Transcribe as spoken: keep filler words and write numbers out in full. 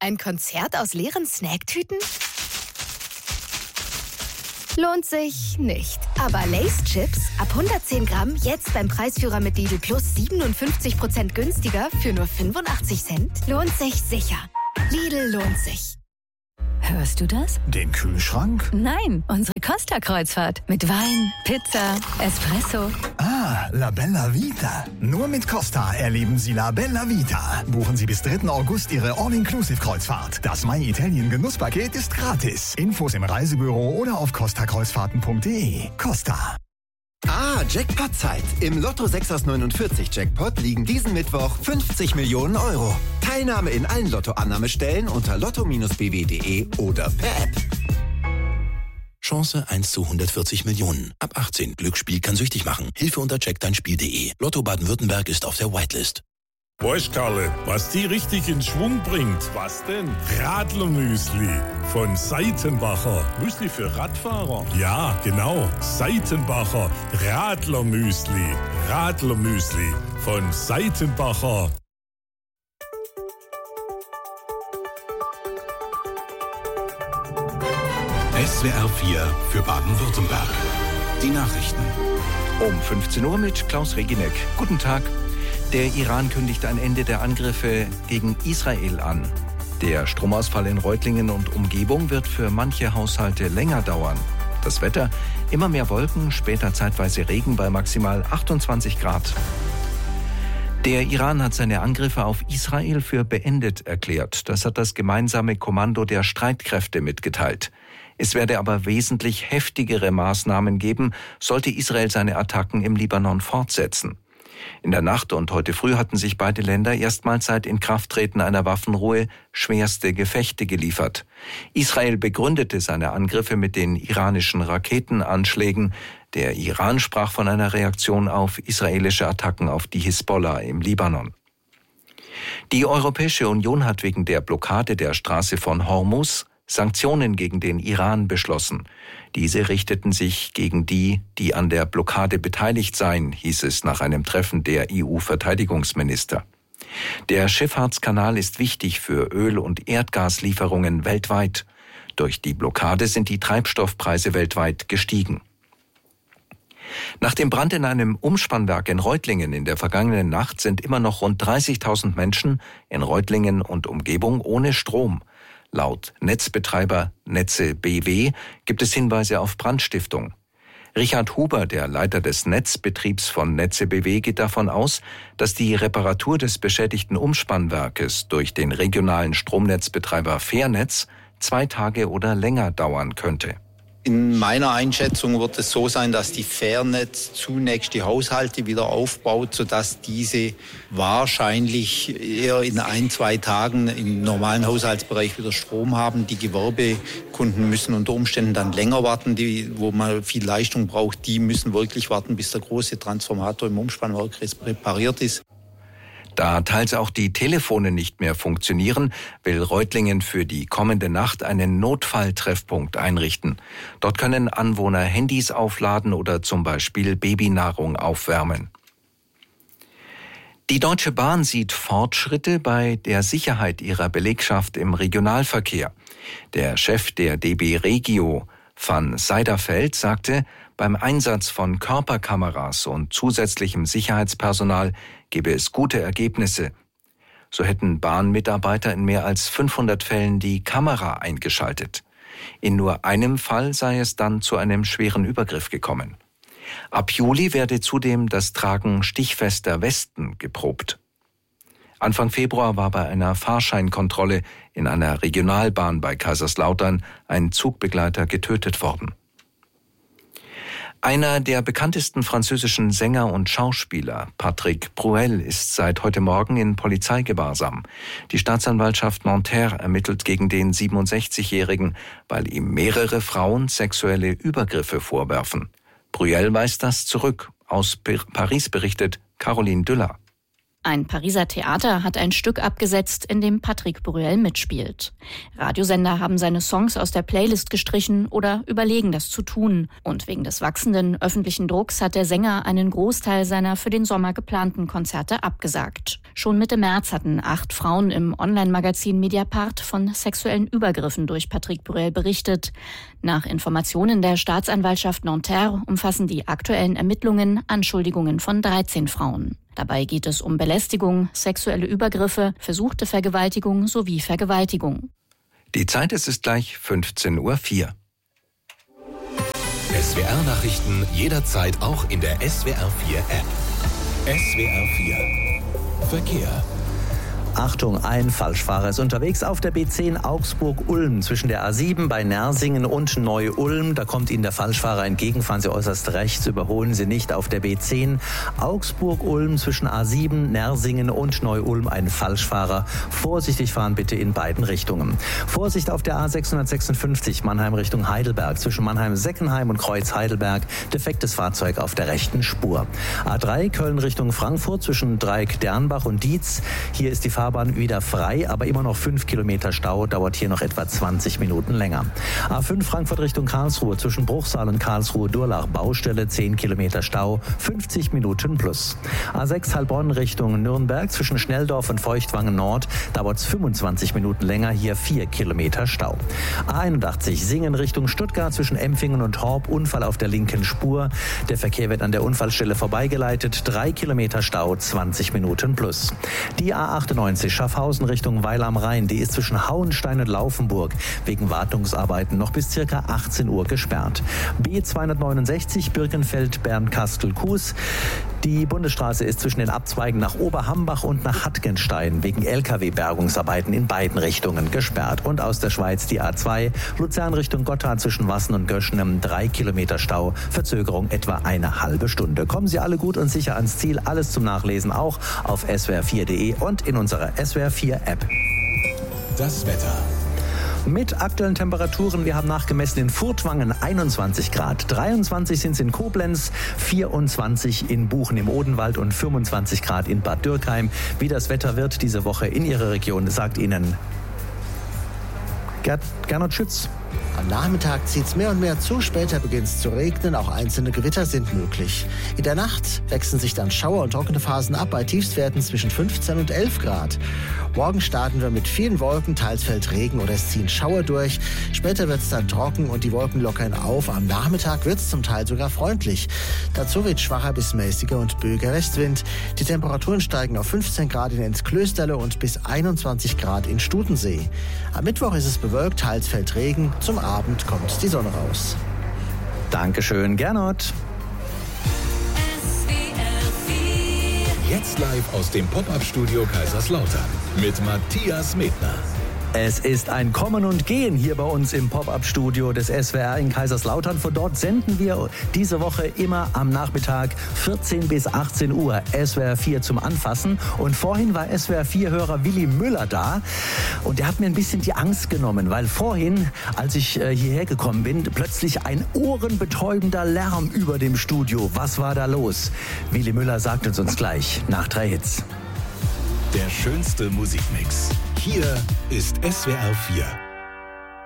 Ein Konzert aus leeren Snacktüten? Lohnt sich nicht. Aber Lay's Chips ab hundertzehn Gramm jetzt beim Preisführer mit Lidl Plus siebenundfünfzig Prozent günstiger für nur fünfundachtzig Cent. Lohnt sich sicher. Lidl lohnt sich. Hörst du das? Den Kühlschrank? Nein, unsere Costa-Kreuzfahrt. Mit Wein, Pizza, Espresso. Ah, La Bella Vita. Nur mit Costa erleben Sie La Bella Vita. Buchen Sie bis dritten August Ihre All-Inclusive-Kreuzfahrt. Das My Italien Genusspaket ist gratis. Infos im Reisebüro oder auf costa kreuzfahrten punkt de. Costa. Ah, Jackpot-Zeit. Im Lotto sechs aus neunundvierzig Jackpot liegen diesen Mittwoch fünfzig Millionen Euro. Teilnahme in allen Lotto-Annahmestellen unter lotto b w punkt de oder per App. Chance eins zu hundertvierzig Millionen. Ab achtzehn. Glücksspiel kann süchtig machen. Hilfe unter check dein spiel punkt de. Lotto Baden-Württemberg ist auf der Whitelist. Weißt Karle, was die richtig in Schwung bringt? Was denn? Radlermüsli von Seitenbacher. Müsli für Radfahrer? Ja, genau. Seitenbacher Radlermüsli. Radlermüsli von Seitenbacher. S W R vier für Baden-Württemberg. Die Nachrichten. Um fünfzehn Uhr mit Klaus Reginek. Guten Tag. Der Iran kündigt ein Ende der Angriffe gegen Israel an. Der Stromausfall in Reutlingen und Umgebung wird für manche Haushalte länger dauern. Das Wetter, immer mehr Wolken, später zeitweise Regen bei maximal achtundzwanzig Grad. Der Iran hat seine Angriffe auf Israel für beendet erklärt. Das hat das gemeinsame Kommando der Streitkräfte mitgeteilt. Es werde aber wesentlich heftigere Maßnahmen geben, sollte Israel seine Attacken im Libanon fortsetzen. In der Nacht und heute früh hatten sich beide Länder erstmals seit Inkrafttreten einer Waffenruhe schwerste Gefechte geliefert. Israel begründete seine Angriffe mit den iranischen Raketenanschlägen. Der Iran sprach von einer Reaktion auf israelische Attacken auf die Hisbollah im Libanon. Die Europäische Union hat wegen der Blockade der Straße von Hormuz Sanktionen gegen den Iran beschlossen. Diese richteten sich gegen die, die an der Blockade beteiligt seien, hieß es nach einem Treffen der E U-Verteidigungsminister. Der Schifffahrtskanal ist wichtig für Öl- und Erdgaslieferungen weltweit. Durch die Blockade sind die Treibstoffpreise weltweit gestiegen. Nach dem Brand in einem Umspannwerk in Reutlingen in der vergangenen Nacht sind immer noch rund dreißigtausend Menschen in Reutlingen und Umgebung ohne Strom. Laut Netzbetreiber Netze B W gibt es Hinweise auf Brandstiftung. Richard Huber, der Leiter des Netzbetriebs von Netze B W, geht davon aus, dass die Reparatur des beschädigten Umspannwerkes durch den regionalen Stromnetzbetreiber Fairnetz zwei Tage oder länger dauern könnte. In meiner Einschätzung wird es so sein, dass die Fairnetz zunächst die Haushalte wieder aufbaut, sodass diese wahrscheinlich eher in ein, zwei Tagen im normalen Haushaltsbereich wieder Strom haben. Die Gewerbekunden müssen unter Umständen dann länger warten, die, wo man viel Leistung braucht. Die müssen wirklich warten, bis der große Transformator im Umspannwerk repariert ist. Da teils auch die Telefone nicht mehr funktionieren, will Reutlingen für die kommende Nacht einen Notfalltreffpunkt einrichten. Dort können Anwohner Handys aufladen oder zum Beispiel Babynahrung aufwärmen. Die Deutsche Bahn sieht Fortschritte bei der Sicherheit ihrer Belegschaft im Regionalverkehr. Der Chef der D B Regio, van Seiderfeld, sagte, beim Einsatz von Körperkameras und zusätzlichem Sicherheitspersonal gebe es gute Ergebnisse. So hätten Bahnmitarbeiter in mehr als fünfhundert Fällen die Kamera eingeschaltet. In nur einem Fall sei es dann zu einem schweren Übergriff gekommen. Ab Juli werde zudem das Tragen stichfester Westen geprobt. Anfang Februar war bei einer Fahrscheinkontrolle in einer Regionalbahn bei Kaiserslautern ein Zugbegleiter getötet worden. Einer der bekanntesten französischen Sänger und Schauspieler, Patrick Bruel, ist seit heute Morgen in Polizeigewahrsam. Die Staatsanwaltschaft Nanterre ermittelt gegen den siebenundsechzigjährigen, weil ihm mehrere Frauen sexuelle Übergriffe vorwerfen. Bruel weist das zurück. Aus Paris berichtet Caroline Düller. Ein Pariser Theater hat ein Stück abgesetzt, in dem Patrick Bruel mitspielt. Radiosender haben seine Songs aus der Playlist gestrichen oder überlegen, das zu tun. Und wegen des wachsenden öffentlichen Drucks hat der Sänger einen Großteil seiner für den Sommer geplanten Konzerte abgesagt. Schon Mitte März hatten acht Frauen im Online-Magazin Mediapart von sexuellen Übergriffen durch Patrick Bruel berichtet. Nach Informationen der Staatsanwaltschaft Nanterre umfassen die aktuellen Ermittlungen Anschuldigungen von dreizehn Frauen. Dabei geht es um Belästigung, sexuelle Übergriffe, versuchte Vergewaltigung sowie Vergewaltigung. Die Zeit ist es gleich fünfzehn Uhr vier. S W R-Nachrichten jederzeit auch in der S W R vier App. S W R vier Verkehr. Achtung, ein Falschfahrer ist unterwegs auf der B zehn Augsburg-Ulm zwischen der A sieben bei Nersingen und Neu-Ulm. Da kommt Ihnen der Falschfahrer entgegen. Fahren Sie äußerst rechts, überholen Sie nicht auf der B zehn Augsburg-Ulm zwischen A sieben, Nersingen und Neu-Ulm ein Falschfahrer. Vorsichtig fahren bitte in beiden Richtungen. Vorsicht auf der A sechshundertsechsundfünfzig Mannheim Richtung Heidelberg zwischen Mannheim-Seckenheim und Kreuz-Heidelberg. Defektes Fahrzeug auf der rechten Spur. A drei Köln Richtung Frankfurt zwischen Dreieck-Dernbach und Dietz. Hier ist die Fahrbahn wieder frei, aber immer noch fünf Kilometer Stau, dauert hier noch etwa zwanzig Minuten länger. A fünf Frankfurt Richtung Karlsruhe zwischen Bruchsal und Karlsruhe-Durlach Baustelle, zehn Kilometer Stau, fünfzig Minuten plus. A sechs Heilbronn Richtung Nürnberg zwischen Schnelldorf und Feuchtwangen Nord, dauert es fünfundzwanzig Minuten länger, hier vier Kilometer Stau. A einundachtzig Singen Richtung Stuttgart zwischen Empfingen und Horb, Unfall auf der linken Spur. Der Verkehr wird an der Unfallstelle vorbeigeleitet, drei Kilometer Stau, zwanzig Minuten plus. Die A achtundneunzig Schaffhausen Richtung Weil am Rhein, die ist zwischen Hauenstein und Laufenburg wegen Wartungsarbeiten noch bis circa achtzehn Uhr gesperrt. B zweihundertneunundsechzig Birkenfeld-Bernkastel-Kues. Die Bundesstraße ist zwischen den Abzweigen nach Oberhambach und nach Hattgenstein wegen L K W-Bergungsarbeiten in beiden Richtungen gesperrt. Und aus der Schweiz die A zwei Luzern Richtung Gotthard zwischen Wassen und Göschnem, drei Kilometer Stau, Verzögerung etwa eine halbe Stunde. Kommen Sie alle gut und sicher ans Ziel. Alles zum Nachlesen auch auf S W R vier Punkt de und in unserer S W R vier App. Das Wetter. Mit aktuellen Temperaturen, wir haben nachgemessen in Furtwangen einundzwanzig Grad, dreiundzwanzig sind es in Koblenz, vierundzwanzig in Buchen im Odenwald und fünfundzwanzig Grad in Bad Dürkheim. Wie das Wetter wird diese Woche in Ihrer Region, sagt Ihnen Gerd, Gernot Schütz. Am Nachmittag zieht es mehr und mehr zu, später beginnt es zu regnen, auch einzelne Gewitter sind möglich. In der Nacht wechseln sich dann Schauer und trockene Phasen ab bei Tiefstwerten zwischen fünfzehn und elf Grad. Morgen starten wir mit vielen Wolken, teils fällt Regen oder es ziehen Schauer durch. Später wird es dann trocken und die Wolken lockern auf. Am Nachmittag wird es zum Teil sogar freundlich. Dazu wird schwacher bis mäßiger und böiger Westwind. Die Temperaturen steigen auf fünfzehn Grad in Enzklösterle und bis einundzwanzig Grad in Stutensee. Am Mittwoch ist es bewölkt, teils fällt Regen. Zum Abend kommt die Sonne raus. Dankeschön, Gernot. Jetzt live aus dem Pop-Up-Studio Kaiserslautern mit Matthias Medner. Es ist ein Kommen und Gehen hier bei uns im Pop-Up-Studio des S W R in Kaiserslautern. Von dort senden wir diese Woche immer am Nachmittag vierzehn bis achtzehn Uhr S W R vier zum Anfassen. Und vorhin war S W R vier-Hörer Willi Müller da und der hat mir ein bisschen die Angst genommen, weil vorhin, als ich äh, hierher gekommen bin, plötzlich ein ohrenbetäubender Lärm über dem Studio. Was war da los? Willi Müller sagt es uns gleich nach drei Hits. Der schönste Musikmix. Hier ist S W R vier.